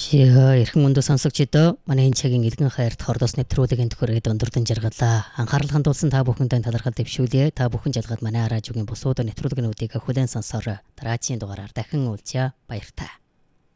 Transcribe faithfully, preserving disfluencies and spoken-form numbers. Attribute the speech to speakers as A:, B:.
A: Эрхэн өндөө сонсогчдоо манай энэ цагийн элгэн хайрт хордос нэвтрүүлгийн төхөрөд өндөрдөн жаргалаа. Анхаарал хандуулсан та бүхэндээ талархал дэвшүүлье. Та бүхэн жалгаад манай радиогийн бусууд нэвтрүүлгэнүүдийг хүлээн сонсоор дараагийн дугаараар дахин уулзъя. Баяртай.